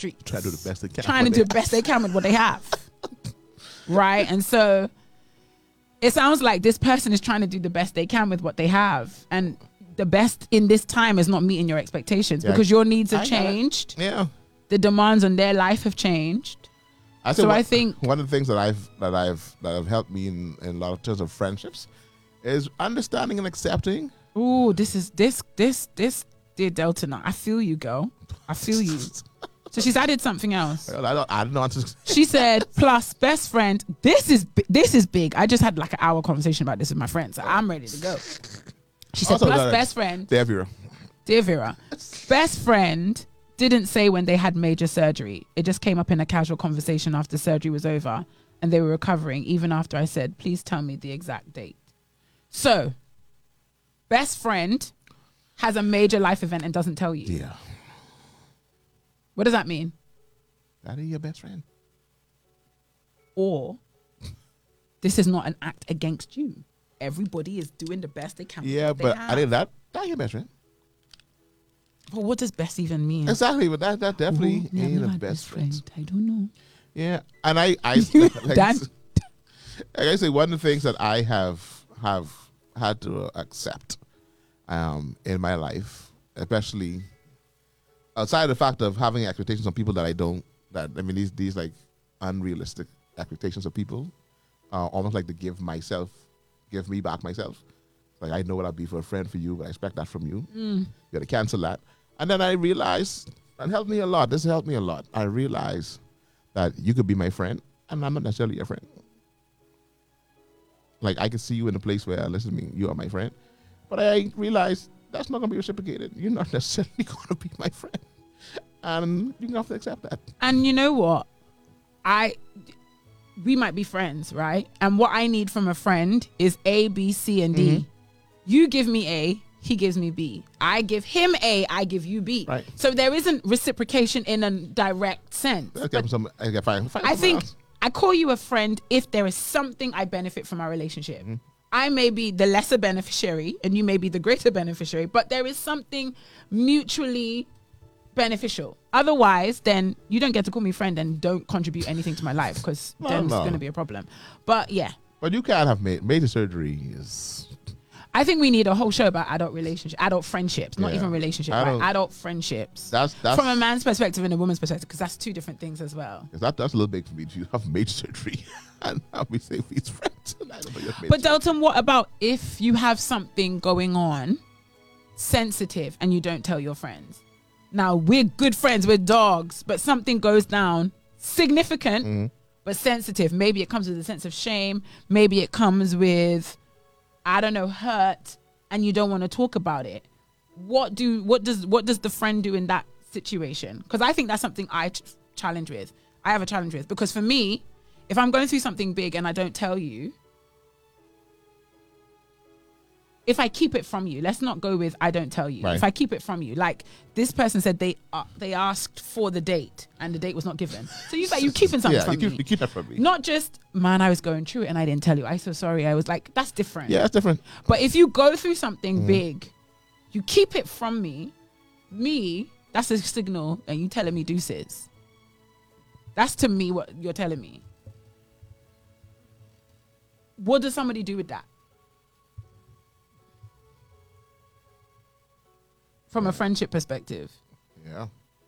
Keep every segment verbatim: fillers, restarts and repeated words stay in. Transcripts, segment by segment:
streets. Trying to do the best they can. Trying to do the best they can with what they have. Right? And so it sounds like this person is trying to do the best they can with what they have. And the best in this time is not meeting your expectations yeah, because your needs have I changed. Yeah. The demands on their life have changed. I so one, I think one of the things that I've that I've that have helped me in, in a lot of terms of friendships is understanding and accepting. Ooh, this is this this this dear Delta. Now I feel you, girl. I feel you. So she's added something else. I don't. I don't know. She said, "Plus best friend." This is this is big. I just had like an hour conversation about this with my friends. So I'm ready to go. She said, also, "Plus best friend." Dear Vera. Dear Vera, best friend didn't say when they had major surgery. It just came up in a casual conversation after surgery was over and they were recovering, even after I said, please tell me the exact date. So, best friend has a major life event and doesn't tell you. Yeah. What does that mean? That is your best friend. Or, this is not an act against you. Everybody is doing the best they can. Yeah, but I think that, that's your best friend. But what does best even mean? Exactly, but that that definitely Ooh, ain't a best, best friend. friend. I don't know. Yeah, and I, I, like, like I say, one of the things that I have have had to accept, um, in my life, especially outside the fact of having expectations on people that I don't, that I mean these these like unrealistic expectations of people, uh, almost like to give myself, give me back myself. Like I know what I'll be for a friend for you, but I expect that from you. Mm. You got to cancel that. And then I realized, and helped me a lot, this helped me a lot. I realized that you could be my friend, and I'm not necessarily your friend. Like, I could see you in a place where, listen to me, you are my friend. But I realized that's not going to be reciprocated. You're not necessarily going to be my friend. And you're going to have to accept that. And you know what? I, we might be friends, right? And what I need from a friend is A, B, C, and D. Mm-hmm. You give me A, he gives me B. I give him A, I give you B. Right. So there isn't reciprocation in a direct sense. Okay, some, okay, fine, fine, I think else. I call you a friend if there is something I benefit from our relationship. Mm-hmm. I may be the lesser beneficiary and you may be the greater beneficiary, but there is something mutually beneficial. Otherwise, then you don't get to call me friend and don't contribute anything to my life because no, then no. it's going to be a problem. But yeah. But you can't have made major surgery is... I think we need a whole show about adult relationships, adult friendships, not yeah. even relationships, right? Adult friendships. That's, that's from a man's perspective and a woman's perspective, because that's two different things as well. That, that's a little big for me. You have major surgery, and how we say he's friends. But Delton, what about if you have something going on, sensitive, and you don't tell your friends? Now we're good friends, we're dogs, but something goes down, significant, mm-hmm. but sensitive. Maybe it comes with a sense of shame. Maybe it comes with, I don't know, hurt, and you don't want to talk about it. What do what does what does the friend do in that situation? Because I think that's something I ch- challenge with. I have a challenge with because for me, if I'm going through something big and I don't tell you, if I keep it from you, let's not go with I don't tell you. Right. If I keep it from you, like this person said they uh, they asked for the date and the date was not given. So you like you keeping something yeah, from you keep, me. You keep that from me. Not just, man, I was going through it and I didn't tell you. I'm so sorry. I was like, that's different. Yeah, that's different. But if you go through something mm. big, you keep it from me, me, that's a signal and you telling me deuces. That's to me what you're telling me. What does somebody do with that? From a friendship perspective. Yeah.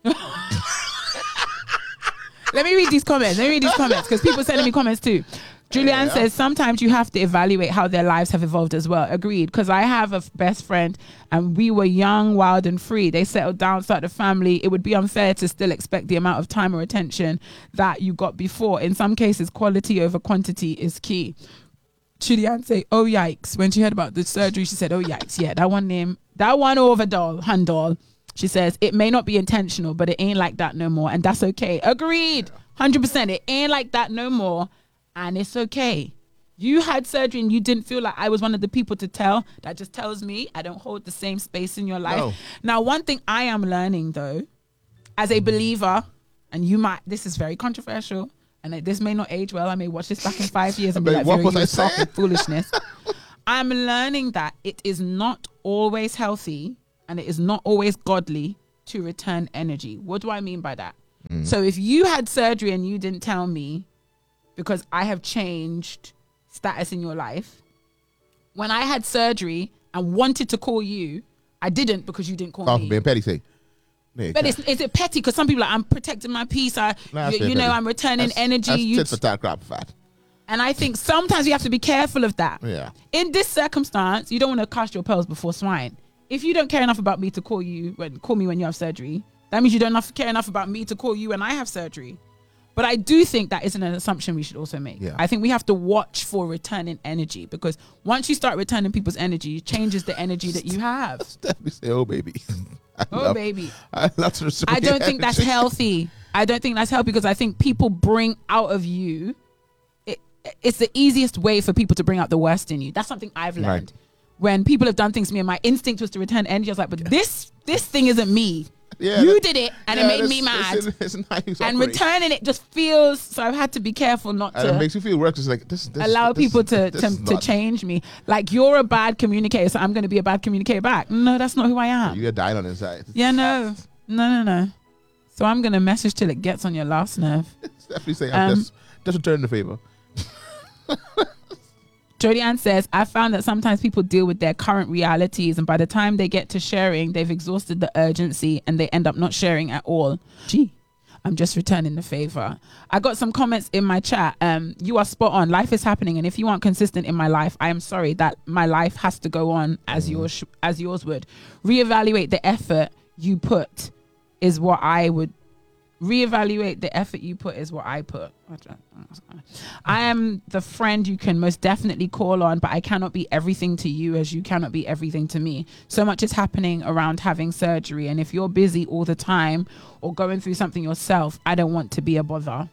Let me read these comments. Let me read these comments because people sending me comments too. Julianne yeah. says, sometimes you have to evaluate how their lives have evolved as well. Agreed. Because I have a best friend and we were young, wild and free. They settled down, started a family. It would be unfair to still expect the amount of time or attention that you got before. In some cases, quality over quantity is key. Julianne say, oh yikes. When she heard about the surgery, she said, oh yikes. Yeah, that one name, that one over doll, handdoll. She says, it may not be intentional, but it ain't like that no more. And that's okay. Agreed. one hundred percent. It ain't like that no more. And it's okay. You had surgery and you didn't feel like I was one of the people to tell. That just tells me I don't hold the same space in your life. No. Now, one thing I am learning, though, as a believer, and you might, this is very controversial, and this may not age well. I may watch this back in five years and be like, what was I saying? Foolishness. I'm learning that it is not always healthy and it is not always godly to return energy. What do I mean by that? Mm. So if you had surgery and you didn't tell me, because I have changed status in your life, when I had surgery and wanted to call you, I didn't because you didn't call Oh, me. being petty, say. Yeah, But is, is it petty? Because some people are like, I'm protecting my peace. I, Nah, you, you know, I'm returning that's, energy. That's you tit for tat crap fat. And I think sometimes you have to be careful of that. Yeah. In this circumstance, you don't want to cast your pearls before swine. If you don't care enough about me to call you, when call me when you have surgery, that means you don't enough, care enough about me to call you when I have surgery. But I do think that isn't an assumption we should also make. Yeah. I think we have to watch for returning energy, because once you start returning people's energy, it changes the energy that you have. Definitely say, oh, baby. I Oh, love, baby. I love to receive I don't think that's energy. healthy. I don't think that's healthy, because I think people bring out of you, it, it's the easiest way for people to bring out the worst in you. That's something I've learned. Right. When people have done things to me and my instinct was to return energy, I was like, but this this thing isn't me. Yeah, you that- did it and yeah, it made that's- me mad. It's, it's, it's nice And operate. returning it just feels, so I've had to be careful not And it to makes you feel worse. It's like, this, this allow this, people to this to, is to not- change me. Like, you're a bad communicator, so I'm going to be a bad communicator back. No, that's not who I am. You're dying on the inside. Yeah, no. No, no, no. So I'm going to message till it gets on your last nerve. Definitely say, I'm Um, just, just return the favor. Jodie Ann says, I found that sometimes people deal with their current realities, and by the time they get to sharing, they've exhausted the urgency and they end up not sharing at all. Gee, I'm just returning the favor. I got some comments in my chat. Um, you are spot on. Life is happening, and if you aren't consistent in my life, I am sorry that my life has to go on as yours sh- as yours would. Reevaluate the effort you put is what I would. Reevaluate the effort you put is what I put. I am the friend you can most definitely call on, but I cannot be everything to you as you cannot be everything to me. So much is happening around having surgery, and if you're busy all the time or going through something yourself, I don't want to be a bother.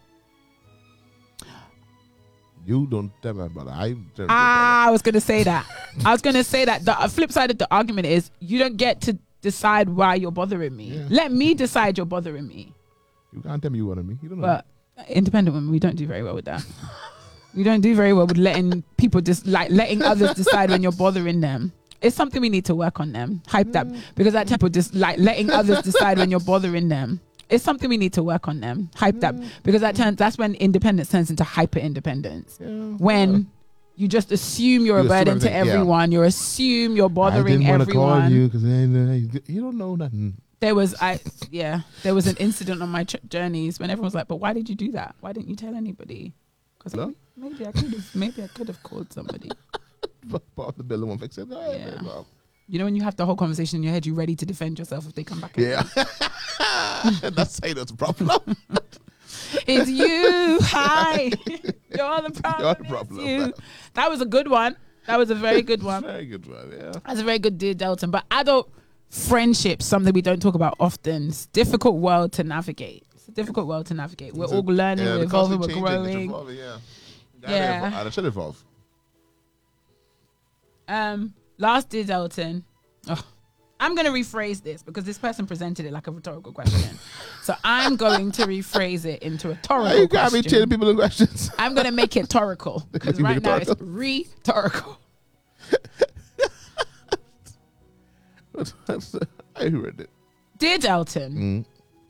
You don't tell me about it. I don't Ah, I was going to say that. I was going to say that. The flip side of the argument is you don't get to decide why you're bothering me. Yeah. Let me decide you're bothering me. You can't tell me you wanted me. You don't know. But independent women, we don't do very well with that. We don't do very well with letting people just like letting others decide when you're bothering them. It's something we need to work on them. Hype that, because that people just like letting others decide when you're bothering them. It's something we need to work on them. Hype that, because that turns that's when independence turns into hyper independence. Yeah. When you just assume you're You a assume burden to everything, yeah. everyone. You assume you're I bothering didn't want to call everyone. you because you don't know nothing. There was I yeah there was an incident on my ch- journeys when everyone was like, but why did you do that? Why didn't you tell anybody? Because No? maybe I could have maybe I could have called somebody. But the bill won't fix it. Oh, Yeah. very well. You know, when you have the whole conversation in your head, you're ready to defend yourself if they come back. Yeah. That's how that's a problem. It's you. Hi. You're the problem. You're the It's problem. you. That was a good one. That was a very good one. Very good one, yeah. That's a very good Dear Delton. But adult friendships, something we don't talk about often. It's a difficult world to navigate. It's a difficult world to navigate. We're It's all a- learning, yeah, we're they're evolving, we're constantly changing, it's growing. evolving, yeah. Gotta Yeah. evolve, and it should evolve. Um, last Dear Delton. Oh, I'm going to rephrase this because this person presented it like a rhetorical question. So I'm going to rephrase it into a rhetorical You got me question. telling people the questions. I'm going to make it rhetorical because You right make it now it's rhetorical. I heard it. Dear Delton, Mm.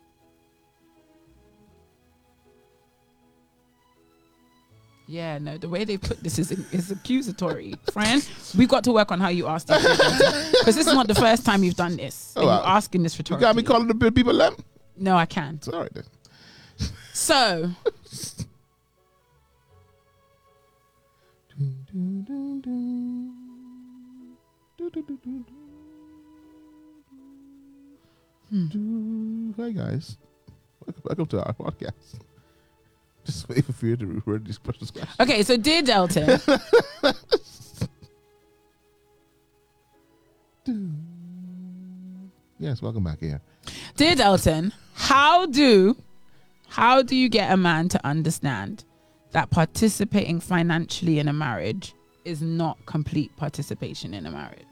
yeah, no, the way they put this is is accusatory. Friend, we've got to work on how you ask these because this is not the first time you've done this. Oh, And wow. you're asking this You rhetorically. got me calling the big people them? No, I can. It's all right then. So, Hi guys, welcome, welcome to our podcast. Just wait for you to record these questions. okay, so Dear Delton, Yes, welcome back here. Dear Delton, how do how do you get a man to understand that participating financially in a marriage is not complete participation in a marriage?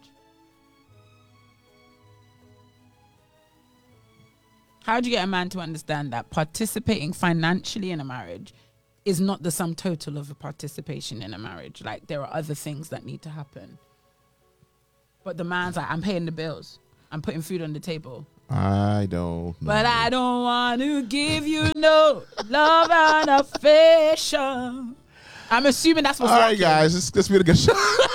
How do you get a man to understand that participating financially in a marriage is not the sum total of a participation in a marriage? Like, there are other things that need to happen. But the man's like, I'm paying the bills. I'm putting food on the table. I don't know. But I don't want to give you no love and affection. I'm assuming that's what's All right, lacking. guys, this this be a good show.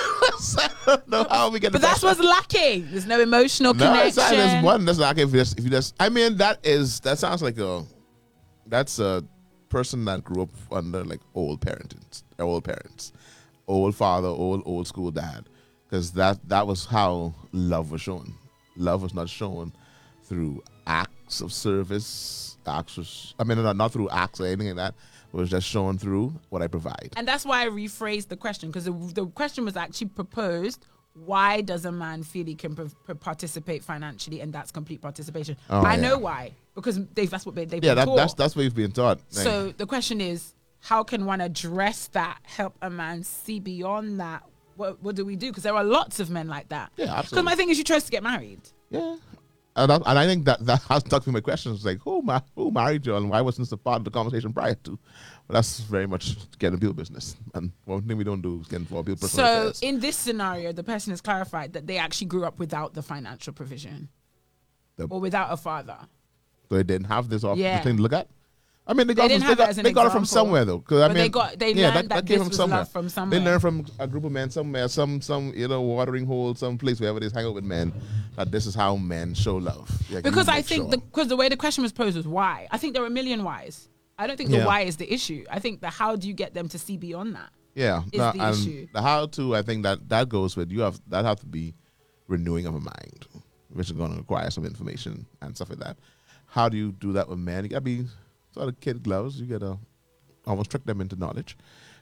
I don't know how we get. But that's what's lacking. There's no emotional no, connection. It's not, there's one that's lacking. If you just, if you just, I mean, that is that sounds like a, that's a person that grew up under like old parents, old parents, old father, old old school dad, because that that was how love was shown. Love was not shown through acts of service, acts of, I mean, not, not through acts or anything like that. It was just shown through what I provide. And that's why I rephrased the question, because the, the question was actually proposed, why does a man feel he can p- p- participate financially, and that's complete participation? Oh, I yeah. know why, because they, that's what they, they've Yeah, been that, taught. that's that's what you've been taught. So the question is, how can one address that, help a man see beyond that? What, what do we do? Because there are lots of men like that. Yeah, absolutely. Because my thing is, you chose to get married. Yeah. And, that, and I think that that has stuck me my questions like who ma- who married you and why wasn't this a part of the conversation prior to? But that's very much getting people business, and one thing we don't do is get involved in personal So affairs. in this scenario, the person has clarified that they actually grew up without the financial provision, The- or without a father. So they didn't have this off Yeah. thing to look at. I mean, they got, didn't from, have they it got, as an they got it from example. somewhere though. Because I But mean, they got- they yeah, learned that this was love from somewhere. They learned from a group of men somewhere, some some you know watering hole, some place wherever they hang out with men. That this is how men show love. Yeah, Because you I make think sure. the because the way the question was posed was why. I think there are a million whys. I don't think the Yeah. why is the issue. I think the how do you get them to see beyond that? Yeah, is no, the and issue. the how to, I think that that goes with you have that have to be renewing of a mind, which is going to require some information and stuff like that. How do you do that with men? You got to be sort of kid gloves. You got to almost trick them into knowledge.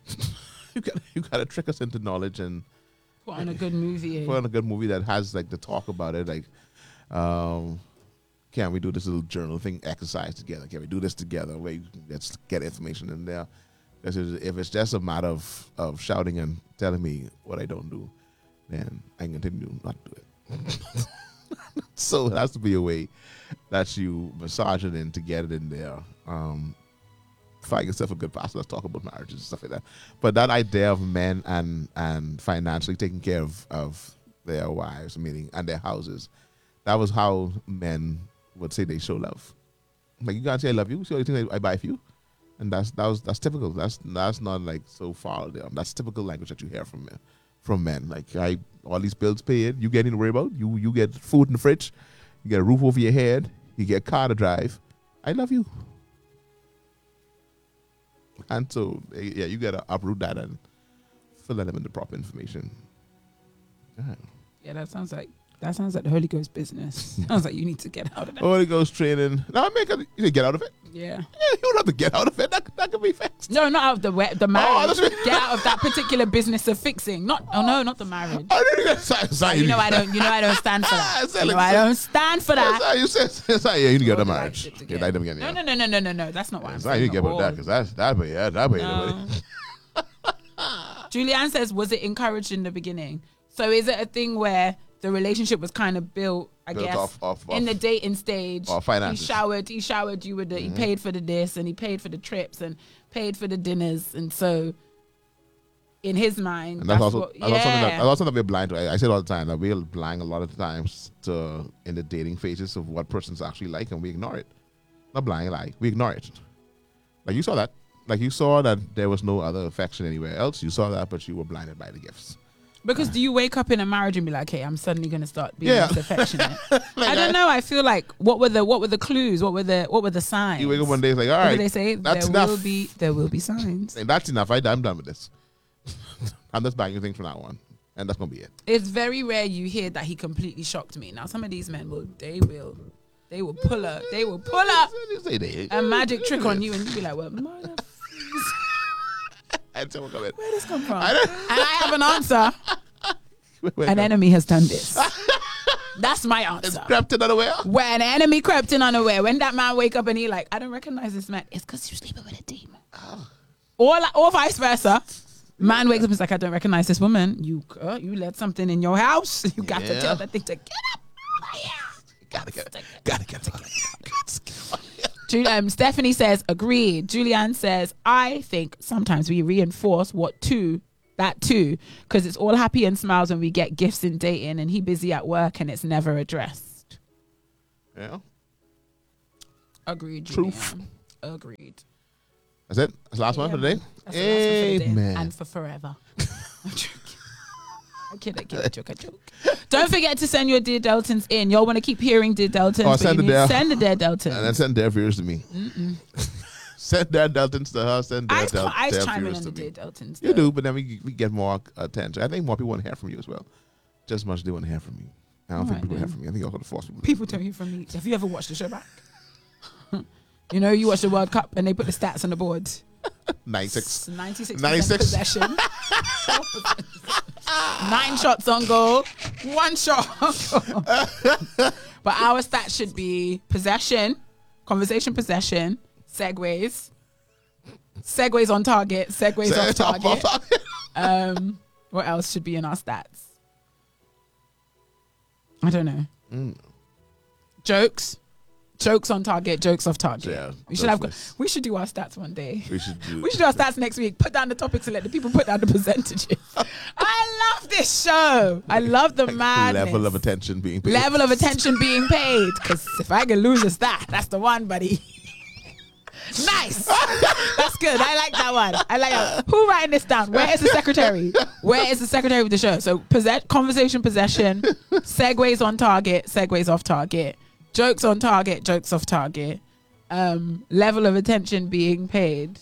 you got you got to trick us into knowledge and Put on a good movie. put on a good movie that has like the talk about it. Like, um, can we do this little journal thing exercise together? Can we do this together? Where you can let's get information in there. Because if it's just a matter of, of shouting and telling me what I don't do, then I can continue not to do it. So it has to be a way that you massage it in to get it in there. Um, find yourself a good pastor. Let's talk about marriages and stuff like that. But that idea of men and and financially taking care of, of their wives, meaning and their houses, that was how men would say they show love. Like, you can't say I love you. See what you think I, I buy for you. And that's that was that's typical. That's that's not like so far down. That's typical language that you hear from men. From men, like I all these bills paid, you get anything to worry about. You you get food in the fridge, you get a roof over your head, you get a car to drive. I love you. And so yeah, you gotta uproot that and fill them in the proper information. Yeah. Yeah, that sounds like that sounds like the Holy Ghost business. Sounds like you need to get out of that. Holy Ghost training. No, I mean, you can get out of it. Yeah. Yeah, you don't have to get out of it. That, that can be fixed. No, not out of the we- the marriage. that's right. Get out of that particular business of fixing. Not oh no, not the marriage. I didn't get sorry, sorry, You know I don't. You know I don't stand for that. It's You know like- I don't stand for that. That's how you said. That's how you need to get out of All the marriage. right shit Yeah, that again, No, yeah. no, no, no, no, no, no. That's not what I'm That's how you saying. get at about that all. because that's that way. Yeah, that way. No. Julianne says, was it encouraged in the beginning? So is it a thing where the relationship was kind of built, I Built guess, off- off- in off- the dating stage? off finances. He showered, he showered you with the, he paid for the this and he paid for the trips and paid for the dinners. And so in his mind, And that's, that's also what, that's also something that, yeah. that's also something that we're blind to. I, I say it all the time that we're blind a lot of the times to in the dating phases of what person's actually like, and we ignore it. Not blind, like we ignore it. Like you saw that, like you saw that there was no other affection anywhere else. You saw that, but you were blinded by the gifts. Because do you wake up in a marriage and be like, hey, I'm suddenly going to start being Yeah. less affectionate? Like I don't I- know. I feel like what were the what were the clues? What were the what were the signs? You wake up one day, it's like, all What right, do they say? that's there enough. will be there will be signs. And that's enough. I, I'm done with this. I'm just buying things from now on, and that's gonna be it. It's very rare you hear that he completely shocked me. Now some of these men will they will they will pull up they will pull up Say they- a magic trick on you and you be like, well, mother, And someone come in. where does this come from? I don't- And I have an answer. Wait, wait, An no. enemy has done this. That's my It's answer. crept in unaware. When an enemy crept in unaware, when that man wake up and he like, I don't recognize this man, it's because you're sleeping with a demon. Or, like, or vice versa. Man wakes up and is like, I don't recognize this woman. You uh, you let something in your house. You got to Yeah. tell that thing to get up out of here. Gotta get it. Gotta get it. Ju- um, Stephanie says, agreed. Julianne says, I think sometimes we reinforce what too, that too, because it's all happy and smiles when we get gifts in dating and he busy at work and it's never addressed. Yeah. Agreed. Truth. Julian. Agreed. That's it. That's the last Yeah, one for today. That's the last one for today. Amen. And for forever. I'm joking. I kid, I kid, I joke, I joke. Don't forget to send your Dear Deltons in. Y'all want to keep hearing Dear Deltons. Oh, send you the need- Dear- Send the Dear Deltons. And then send their fears to me. Send their Deltons to her. Send their I, Del- I their chime in fears on to the me. Dear Deltons. You though. do, but then we we get more attention. I think more people want to hear from you as well. Just as much as they want to hear from me. I don't think Alright people then. hear from me. I think you're going to force people. People don't hear from me. Have you ever watched the show back? You know, you watch the World Cup and they put the stats on the board. ninety-six. ninety-six ninety-six. possession. Nine shots on goal. One shot on goal. But our stats should be possession, conversation possession, segues, segues on target, segues off target. Um, what else should be in our stats? I don't know. Mm. Jokes. Jokes on target, jokes off target. Yeah, we should have. definitely. We should do our stats one day. We should do We should do our stats next week. Put down the topics and let the people put down the percentages. I love this show. I love the madness. level of attention being paid. Level of attention being paid. Because if I can lose a stat, that's the one, buddy. Nice. That's good. I like that one. I like that. Who writing this down? Where is the secretary? Where is the secretary of the show? So possess- conversation possession, segues on target, segues off target, jokes on target, jokes off target, um, level of attention being paid.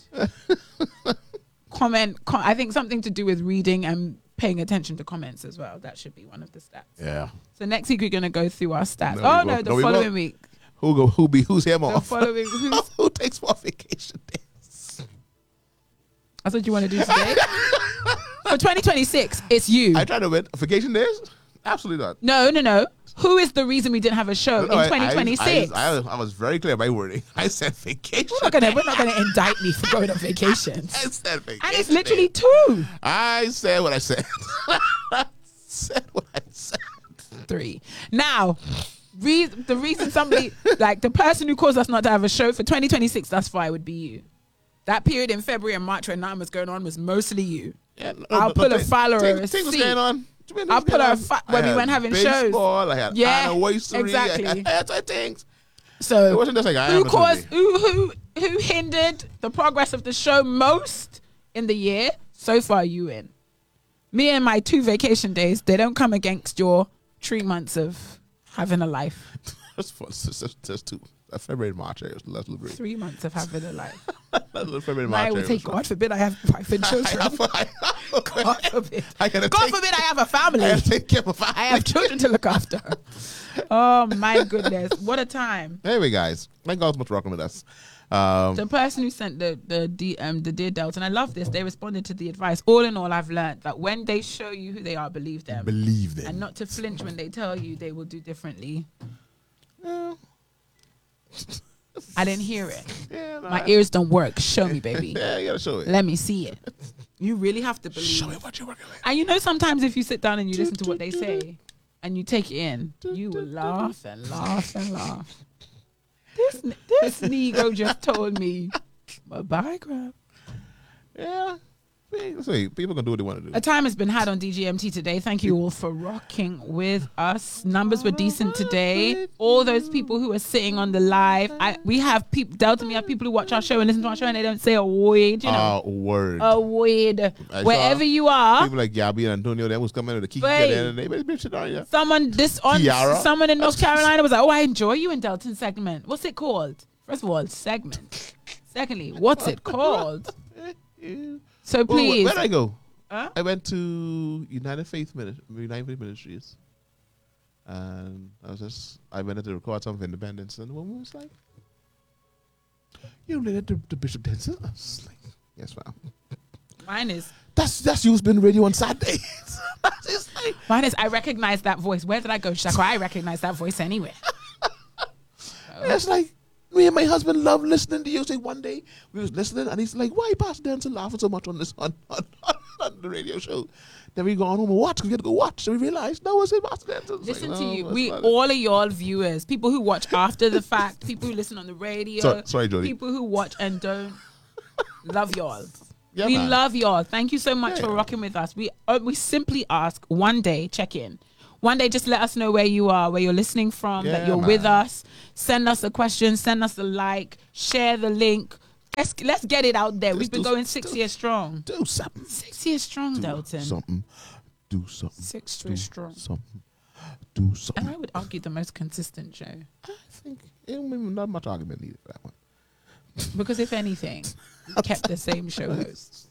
Comment. Com- I think something to do with reading and paying attention to comments as well. That should be one of the stats. Yeah. So next week we're gonna go through our stats. No, oh we no, won't. the No, we following won't. week. Who go? Who be? Who's him The off? following. Who's, Who takes more vacation days? that's what you want to do today. For twenty twenty-six, it's you. I try to win vacation days. Absolutely not. no, no, no. Who is the reason we didn't have a show No, no, I- in twenty twenty-six? I, I, I, I was very clear by wording. I said vacation. we're not gonna. We're not gonna indict me for going on vacations. I said vacation. And it's literally days. two, I said what I said. I said what I said. three. Now, re- the reason somebody like the person who caused us not to have a show for twenty twenty-six thus far would be you. That period in February and March when nothing was going on was mostly you. Yeah, no, I'll no, pull no, a thing- file or a thing- Things was receipt. going on. I'll put a fa- when we went having shows. Baseball, I had Yeah, anniversary. exactly. I had, I had such things. So It wasn't just like I who am caused Sunday. who who who hindered the progress of the show most in the year? So far, you in. Me and my two vacation days, they don't come against your three months of having a life. That's fun. Just, just, just two. Uh, February and March. Let's liberate. Three months of having a life. February and I March. would say, God forbid I have wife and children. God forbid. I gotta God take- forbid I have a family. I have to take care of my family. I have children to look after. Oh my goodness. What a time. Anyway, guys, thank God so much for rocking with us. Um, The person who sent the the D, um the Dear Delta, and I love this, they responded to the advice. All in all, I've learned that when they show you who they are, believe them. believe them. And not to flinch when they tell you they will do differently. Yeah. I didn't hear it. Yeah, no, My I- ears don't work. Show me, baby. Yeah, you gotta show it. Let me see it. You really have to believe. Show me what you're working with. And you know, sometimes if you sit down and you listen to what they say and you take it in, you will laugh and laugh and laugh. This this Negro just told me, but bye, crap. Yeah. See, people can do what they want to do. A time has been had on D G M T today. Thank you all for rocking with us. Numbers were decent today. All those people who are sitting on the live, I we have people. Delta, we have people who watch our show and listen to our show and they don't say a word. You know, Oh, word. a word. I Wherever saw you are, People like Gabby and Antonio, them was coming to the key Wait. and they made shit on you. someone this on Kiara? someone in North Carolina was like, "Oh, I enjoy you in Delton segment. What's it called? First of all, segment. Secondly, what's it called? So Oh, please, where did I go? Huh? I went to United Faith Ministries, United Faith Ministries, and I was just I went to record some of Independence, and the woman was like, "You related to, to Bishop Denson?" I was like, "Yes, ma'am." mine is That's that's you been radio on Saturdays. It's like, mine is. I recognize that voice. Where did I go? She's like, "Oh, I recognize that voice anyway." it's like me and my husband love listening to you. Say one day we was listening, and he's like, "Why Pastor Denson laughing so much on this on, on, on, on the radio show?" Then we go on home and watch. 'Cause we had to go watch. So we realized no, it's Pastor Denson. It's Listen like, to no, you. that's We not it. all of y'all viewers, people who watch after the fact, people who listen on the radio, Sorry- sorry, Jody. people who watch and don't love y'all. Yeah, we man. love y'all. Thank you so much Yeah. for rocking with us. We uh, we simply ask one day, check in. One day, just let us know where you are, where you're listening from, Yeah, that you're man. with us. Send us a question, send us a like, share the link. Let's let's get it out there. Just We've been do- going six do- years strong. Do something. Six years strong, Do Dalton. something. Do something. Six Do years strong. something. Do something. And I would argue the most consistent show. I think it, not much argument needed for that one. Because if anything, we kept the same show host.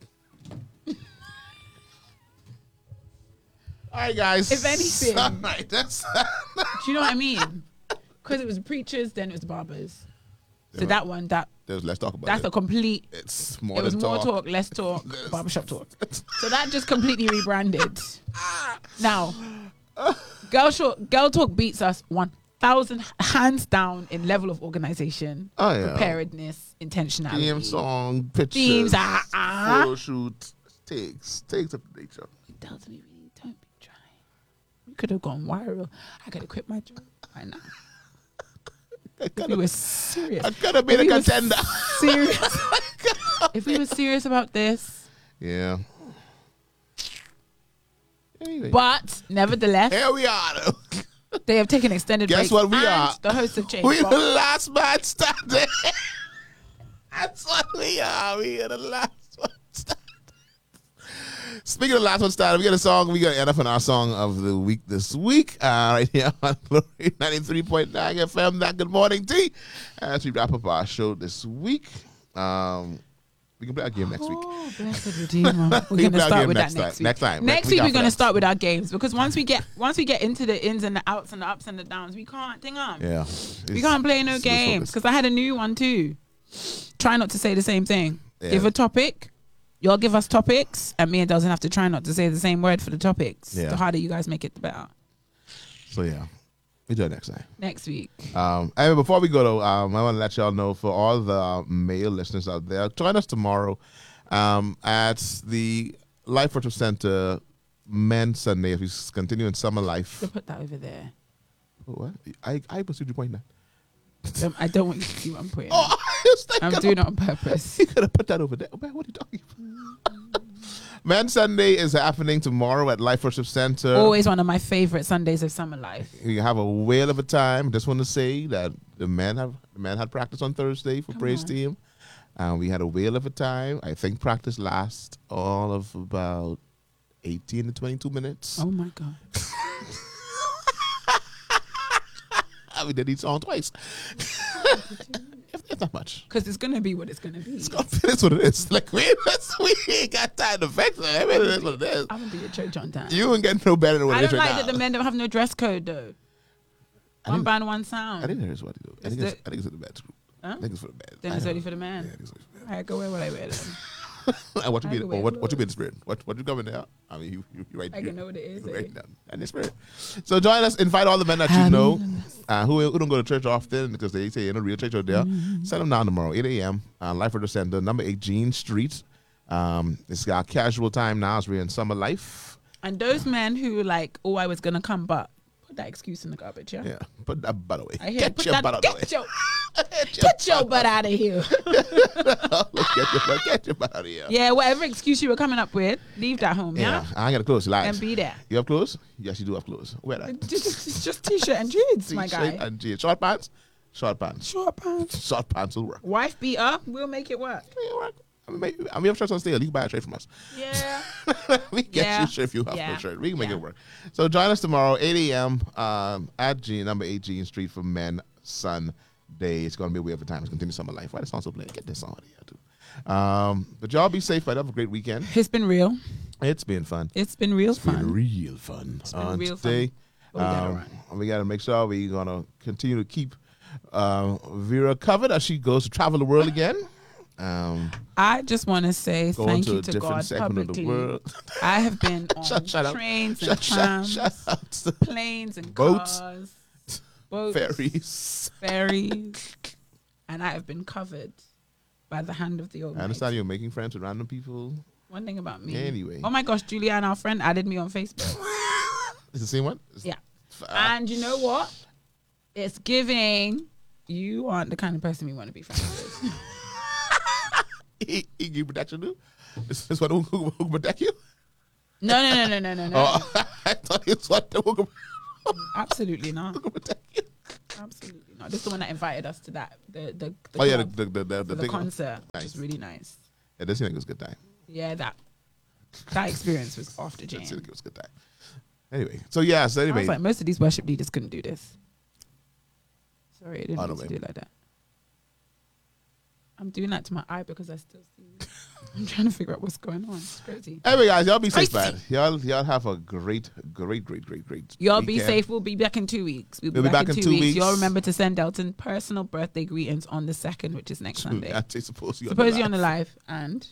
All right, guys. If anything. All right, that's Do you know what I mean? Because it was preachers, then it was barbers. So Yeah. that one, that There's, let's talk about that's it. a complete. It's more It was than more talk. talk, less talk, barbershop talk. So that just completely rebranded. Now, girl short, girl talk beats us one thousand hands down in level of organization, Oh, yeah. preparedness, intentionality. Theme song, pictures, Themes, ah, ah. photo shoot, takes, takes up to nature. Tells me, really, don't be trying. We could have gone viral. I could have quit my job right now. I If we could were have serious. I could have been a If we were contender. Serious. If we were serious about this, Yeah. Anyway, but nevertheless, here we are. Though. they have taken extended Guess breaks. what we and are? The hosts have changed. We the But last man standing. That's what we are. We are the last one standing. Speaking of the last one standing, we got a song. We got to end up on our song of the week this week. Uh, right here on Glory ninety-three point nine F M. That Good Morning Tea. As we wrap up our show this week. Um, we can play our game next week. Oh, blessed Redeemer. We're We going play to our start game with next that next time. week. Next time. Next Next week week we're after going to that. start with our games because once we get once we get into the ins and the outs and the ups and the downs, we can't thing up. Yeah. We can't play no it's- games it's- because I had a new one too. Try not to say the same thing. Yeah. Give a topic. Y'all give us topics, and me and doesn't have to try not to say the same word for the topics. Yeah. The harder you guys make it, the better. So, yeah. We do it next time. Next week. Um, and before we go, though, um, I want to let y'all know for all the uh, male listeners out there, join us tomorrow um, at the Life Virtual Center Men's Sunday as we s- continue in summer life. So put that over there. What? I I was you pointing that. Um, I don't want you to see what I'm putting. Oh, I was like, I'm oh, doing it on purpose. you could have put that over there. Man, what are you talking about? Men's Sunday is happening tomorrow at Life Worship Center. Always one of my favorite Sundays of summer life. We have a whale of a time. Just want to say that the men have the men had practice on Thursday for Come praise on. team. And we had a whale of a time. I think practice lasts all of about eighteen to twenty-two minutes. Oh my God. We did each song twice. It's not much. Because it's going to be what it's going to be. It's gonna finish what it is. Like we, we ain't got time to fix it. I mean, it is what it is. I'm going to be at church on time. You ain't getting no better than what I it is don't right like now. that the men don't have no dress code though. I One didn't- band, one sound. I didn't hear it's what to do. I It's think it's, the- I think it's for the bad group. Huh? I think it's for the bad. Then I it's don't ready know. for the man. Yeah, I think it's for the bad. All right, go wear what I wear then. And what you I be? can Oh, wear what what you be in clothes. the spirit? What what you coming there? I mean, you you, you right. I you, can know what it is, you eh? right down in the spirit. So join us. Invite all the men that you know uh, who who don't go to church often because they say in a real church out there. Mm-hmm. Send them down tomorrow, eight a.m. Uh, Life Virtual Center, number eight Jean Street. Um, it's our casual time now as we're in summer life. And those men who like, oh, I was gonna come, but put that excuse in the garbage, yeah. Yeah, put that butt away. I hear Get put your that, butt out of the way. get your Get get your butt out of here. get your butt, get your butt out of here. Yeah, whatever excuse you were coming up with, leave that home, yeah, Yeah, I ain't got to close. Lies. and be there. You have clothes? Yes, you do have clothes. Wear that. Just, it's just t-shirt and jeans, my T-shirt guy. and jeans. Short pants? Short pants. Short pants. Short pants will work. Wife beater, we'll make it work. It'll work. I mean, maybe, I mean, if shirts on sale, you can buy a shirt from us. Yeah. We can get Yeah. you a shirt if you have Yeah. no shirt. We can make Yeah. it work. So join us tomorrow, eight a.m. Um, at G, number eight Jean Street for Men Sunday. It's going to be a way of a time. It's continue summer life. Why the song so playing? Get this song out of here, too. Um, but y'all be safe. Right? Have a great weekend. It's been real. It's been fun. It's been real It's fun. been real fun. been on real fun. today. But we gotta Um, run. we got to make sure we're going to continue to keep uh, Vera covered as she goes to travel the world again. Um, I just want to say going thank to you a to different God segment of the publicly. world. I have been on Shut- shut up. trains and Shout, shout, trams, shout out to planes and Boats. cars, boats, ferries. ferries, and I have been covered by the hand of the I Almighty. understand you're making friends with random people. One thing about me. Anyway. Oh my gosh, Julianne, our friend, added me on Facebook. Is the same one? It's- Yeah. uh, And you know what? It's giving. You aren't the kind of person we want to be friends with. he, he give protection too? This is what who, who, who protect you? No, no, no, no, no, no, no. Oh. I thought it's what they were going Absolutely not. to protect you. Absolutely not. This is the one that invited us to that. The the, the Oh yeah, the club the the, the, for the, the thing. concert. Nice. Which was really nice. Yeah, this thing was a good time. Yeah, that that experience was off the chain. This thing was a good time. Anyway, so yeah, so I anyway, was like, most of these worship leaders couldn't do this. Sorry, I didn't Oh, mean no, to babe. do it like that. I'm doing that to my eye because I still see. I'm trying to figure out what's going on. It's crazy. anyway, guys, y'all be safe, Crazy. man. Y'all y'all have a great, great, great, great, great. Y'all be weekend. safe. We'll be back in two weeks. We'll be, We'll back, in two, weeks. Y'all remember to send Delton personal birthday greetings on the second, which is next Sunday. I suppose you Suppose you're on the live and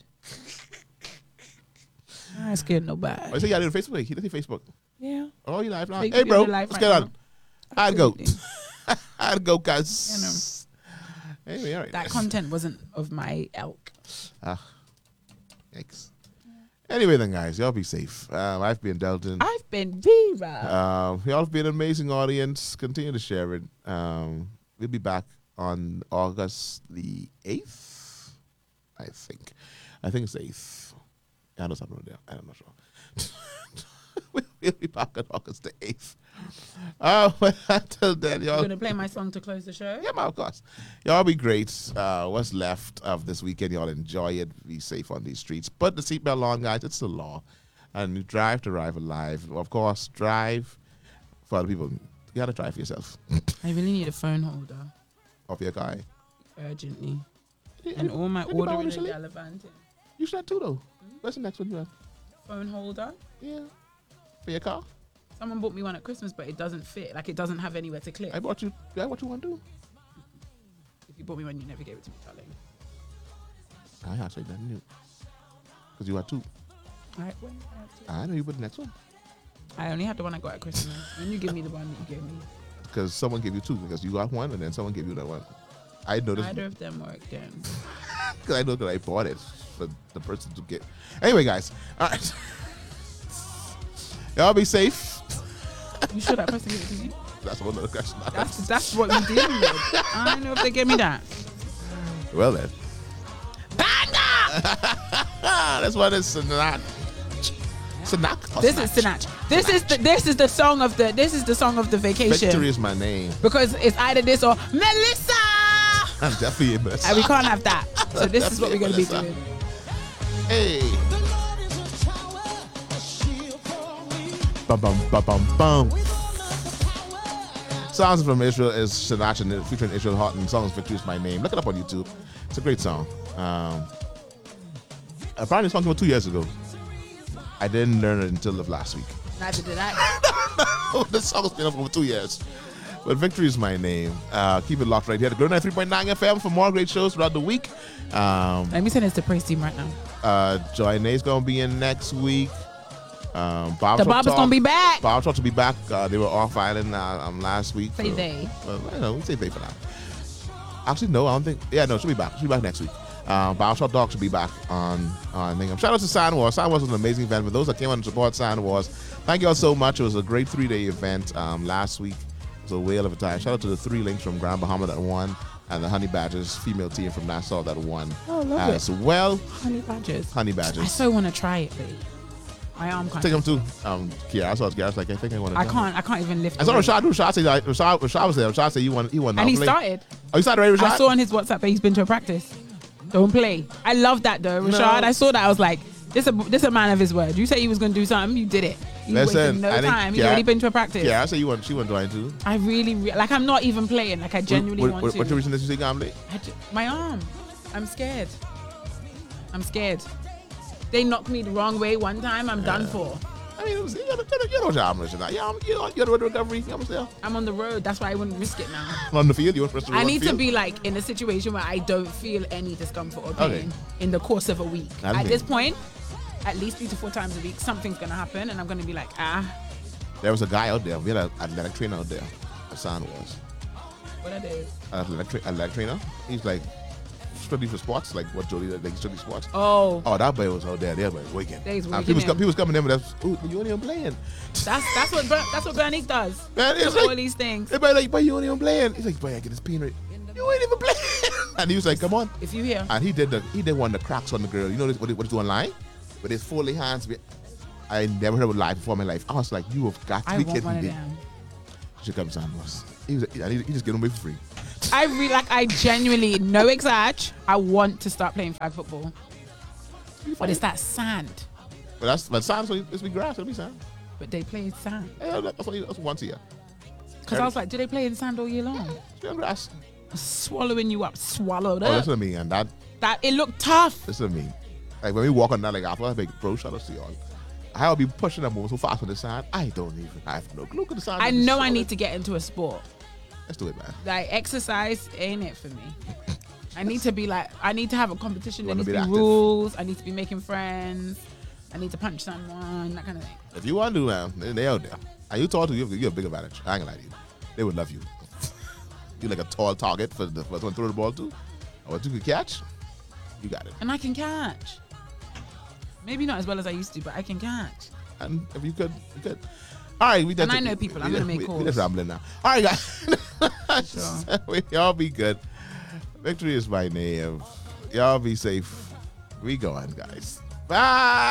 I scared nobody. Oh, so y'all did Facebook. He did Facebook. Yeah. Oh, you live now? Facebook, Hey, you're bro, on the live let's right get now. on. I'd go. Absolutely. I'd go, guys. Anyway, all right. That content wasn't of my elk. Ah, thanks. Anyway, then, guys, y'all be safe. Um, I've been Delton. I've been Vera. Um, y'all have been an amazing audience. Continue to share it. Um, we'll be back on August the eighth, I think. I think it's the eighth. I know something there. I'm not sure. We'll be back on August the eighth. Uh, but until then, You're y'all. going to play my song to close the show? Yeah, man, of course. Y'all be great. Uh, what's left of this weekend, y'all enjoy it. Be safe on these streets. Put the seatbelt on, guys. It's the law. And you drive to arrive alive. Of course, drive for other people. You got to drive for yourself. I really need a phone holder. Off your car. Urgently. Yeah, And all my have you bought one ordering is recently? gallivanting. You should have two, though. What's the next one you have? Phone holder? Yeah. For your car? Someone bought me one at Christmas, but it doesn't fit. Like, it doesn't have anywhere to clip. I bought you. I bought you one, too. If you bought me one, you never gave it to me, darling. I actually didn't know. Because you had two. All right, when do I have to- I know you put the next one. I only had the one I got at Christmas. When you give me the one that you gave me, Because someone gave you two. Because you got one and then someone gave you that one. I noticed. neither of them worked then. Because I know that I bought it for the person to get. Anyway, guys. All right. Y'all be safe. You sure that person gave it to me? That's one other question. That's that's what you dealing with. I don't know if they gave me that. Well then. That's what it's Sinach. Sinach. This is Sinach. This is the this is the song of the this is the song of the vacation. Victory is my name. Because it's either this or Melissa. I'm definitely a Melissa. And we can't have that. So this is what we're gonna be Melissa. doing. Hey. Bum bum bum bum bum. Songs from Israel is Sinach and featuring Israel Houghton. Songs Victory is my name. Look it up on YouTube. It's a great song. Um, I found this song from two years ago. I didn't learn it until of last week. Neither did I. This song's been up for two years. But Victory is my name. Uh, keep it locked right here to Glow ninety-three point nine F M for more great shows throughout the week. Um, Let me send this to Praise Team right now. uh, Joy Nay's going to be in next week. Um, Bob The Bob is gonna be back. Bob Talk to be back. Uh, they were off island uh, um, last week. Say so- they. Well, I know. We say they for now. Actually, no, I don't think. Yeah, no, she'll be back. She'll be back next week. Um, Bioshock Dog should be back on on Hingham. Shout out to Sign Wars. Sign Wars was an amazing event. For those that came on to support Sign Wars, thank you all so much. It was a great three day event um, last week. It was a whale of a time. Shout out to the three links from Grand Bahama that won and the Honey Badgers female team from Nassau that won Oh, love as well. Honey badgers. Honey I Badgers. so want to try it, babe. My arm can't. Take them too. Um, Kiara, I saw Kiara's like, I think I want to. I can't. I can't even lift. I saw the weight. Rashad. do. Rashad said, like, Rashad, Rashad was there. Rashad said, you want, he want. And he started. Oh, you started already, Rashad? I saw on his WhatsApp that he's been to a practice. Don't play. I love that though, Rashad. No. I saw that. I was like, this a this a man of his word. You said he was going to do something, you did it. You Listen, wasted no I think time. He's Kiara- already been to a practice. Yeah, I said you want. She want to join too. I really, re- like. I'm not even playing. Like I genuinely what, want what, to. What's your reason that you say gambling? I ju- my arm. I'm scared. I'm scared. They knocked me the wrong way one time. I'm done for. I mean, it was, you know, you know, job, you know, yeah, you know, you're the recovery. You know what I'm saying? I'm on the road. That's why I wouldn't risk it now. On the field, you want to press the I road need to field? be like in a situation where I don't feel any discomfort or pain Okay. in the course of a week. I At mean- this point, at least three to four times a week, something's gonna happen, and I'm gonna be like, ah, There was a guy out there. We had an athletic trainer out there. Hassan was what are they? an athletic, tra- athletic trainer. He's like strictly for sports, like what Jody like strictly sports. Oh, Oh, that boy was out there. That boy was working. They was And working people, was, him. co- people was coming in with that. Ooh, you ain't even playing. that's that's what Ber- that's what Bernice does. Man, it's Does like- all these things. Everybody like, boy, you ain't even playing. He's like, boy, I get this pain right. You ain't even playing. And he was like, come on. If you hear, And he did the he did one of the cracks on the girl. You know this, what, it, what it's doing online? With his fully hands. Be, I never heard of live before in my life. I was like, you have got to I be want kidding one of me. them. Here comes Sanders. He, was, he, he just get away for free. I really like. I genuinely, no exag. I want to start playing flag football, but it's that sand. But that's but sand. So it's be grass. It'll be sand. But they play in sand. Yeah, that's, only, that's once a year. Because I was like, do they play in sand all year long? It's on grass. Swallowing you up, swallowed Oh, up. that's what I mean. And that That it looked tough. that's what I mean. Like when we walk on that, like after I make bro, shout out to y'all. I'll be pushing that move so fast on the sand. I don't even have no look at the sand. I know I need to get into a sport. Let's do it, man. Like exercise ain't it for me. I need to be like, I need to have a competition. There You needs to wanna be be active. rules. I need to be making friends. I need to punch someone, that kind of thing. If you want to, man, they, they out there. And you talk to you, you have a big advantage. I ain't gonna lie to you. They would love you. You're like a tall target for the first one to throw the ball to. Or what you could catch, you got it. And I can catch. Maybe not as well as I used to, but I can catch. And if you could, you could. All right, we done. And I took- know people. we- I'm we- gonna make we- calls. We just rambling now. All right, guys. Sure. we, y'all be good. Victory is my name. Y'all be safe. We going, guys. Bye.